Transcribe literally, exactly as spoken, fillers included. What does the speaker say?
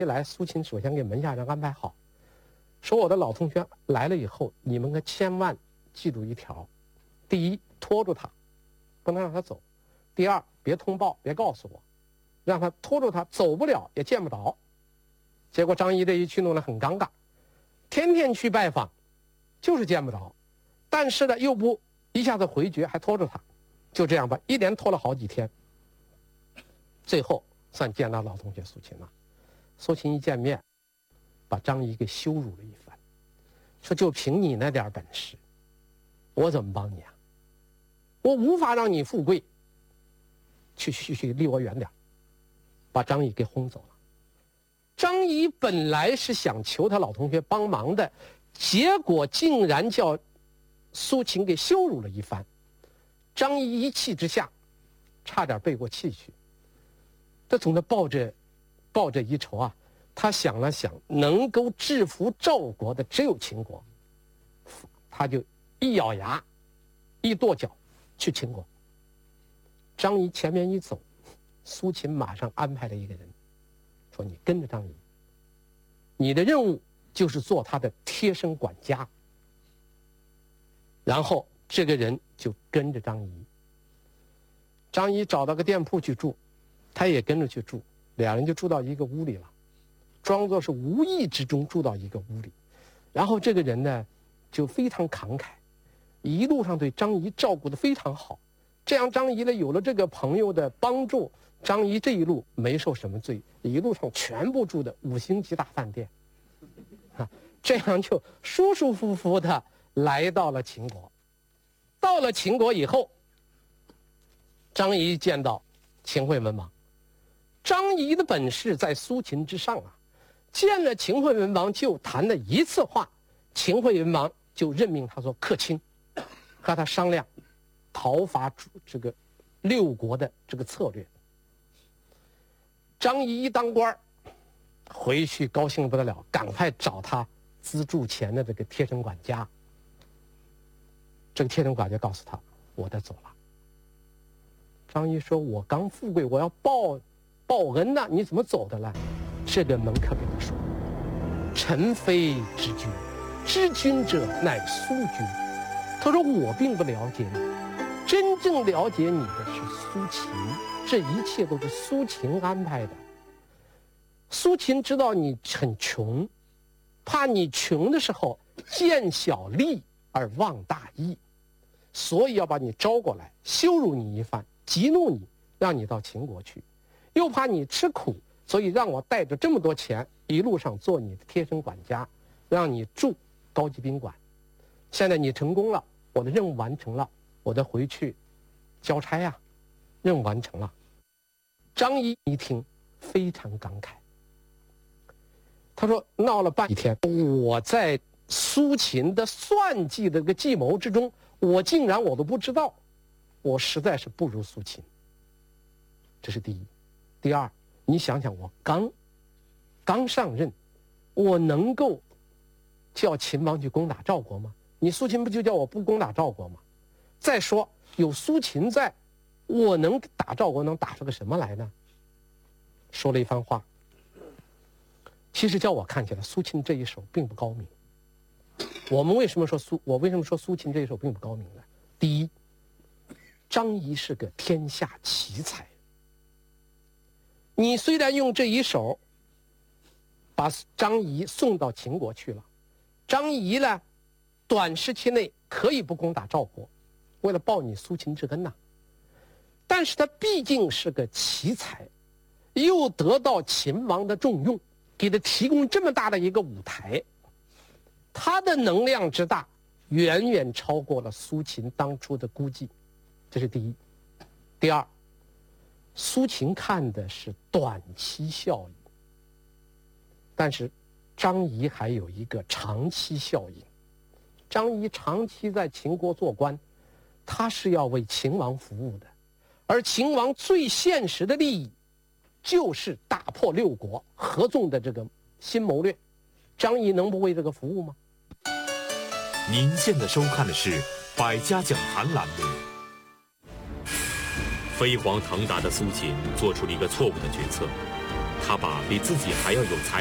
一来，苏秦首先给门下人安排好，说我的老同学来了以后，你们可千万记住一条：第一，拖住他，不能让他走；第二，别通报，别告诉我，让他拖住他，走不了也见不着。结果张仪这一去弄得很尴尬，天天去拜访，就是见不着，但是呢又不一下子回绝，还拖住他，就这样吧，一连拖了好几天。最后算见到老同学苏秦了。苏秦一见面，把张仪给羞辱了一番，说就凭你那点本事，我怎么帮你啊？我无法让你富贵，去去去，离我远点，把张仪给轰走了。张仪本来是想求他老同学帮忙的，结果竟然叫苏秦给羞辱了一番。张仪一气之下，差点背过气去。他总是抱着抱着一筹啊，他想了想，能够制服赵国的只有秦国，他就一咬牙，一跺脚去秦国。张仪前面一走，苏秦马上安排了一个人，说你跟着张仪，你的任务就是做他的贴身管家。然后这个人就跟着张仪。张仪找到个店铺去住，他也跟着去住，两人就住到一个屋里了，装作是无意之中住到一个屋里。然后这个人呢就非常慷慨，一路上对张仪照顾得非常好。这样张仪呢有了这个朋友的帮助，张仪这一路没受什么罪，一路上全部住的五星级大饭店啊，这样就舒舒服服的来到了秦国。到了秦国以后，张仪见到秦惠文王。张仪的本事在苏秦之上啊，见了秦惠文王就谈了一次话，秦惠文王就任命他做客卿，和他商量讨伐这个六国的这个策略。张仪一当官，回去高兴不得了，赶快找他资助钱的这个贴身管家。这个贴身管家告诉他，我得走了。张仪说，我刚富贵，我要报报恩呐，你怎么走的了？这个门客跟他说，臣非知君，知君者乃苏君。他说我并不了解你，真正了解你的是苏秦，这一切都是苏秦安排的。苏秦知道你很穷，怕你穷的时候见小利而忘大义，所以要把你招过来，羞辱你一番，激怒你，让你到秦国去。又怕你吃苦，所以让我带着这么多钱，一路上做你的贴身管家，让你住高级宾馆。现在你成功了，我的任务完成了，我得回去交差呀，任务完成了。张仪一听非常感慨，他说闹了半天，我在苏秦的算计的这个计谋之中，我竟然我都不知道，我实在是不如苏秦。这是第一。第二，你想想，我刚刚上任，我能够叫秦王去攻打赵国吗？你苏秦不就叫我不攻打赵国吗？再说有苏秦在，我能打赵国能打出个什么来呢？说了一番话。其实叫我看起来，苏秦这一手并不高明。我们为什么说苏？我为什么说苏秦这一手并不高明呢？第一，张仪是个天下奇才。你虽然用这一手把张仪送到秦国去了，张仪呢，短时期内可以不攻打赵国，为了报你苏秦之恩呐。但是他毕竟是个奇才，又得到秦王的重用，给他提供这么大的一个舞台，他的能量之大，远远超过了苏秦当初的估计，这是第一。第二，苏秦看的是短期效应，但是张仪还有一个长期效应。张仪长期在秦国做官，他是要为秦王服务的，而秦王最现实的利益就是打破六国合纵的这个新谋略。张仪能不为这个服务吗？ 您现在收看的是《百家讲坛》栏目。飞黄腾达的苏秦做出了一个错误的决策，他他把比自己还要有才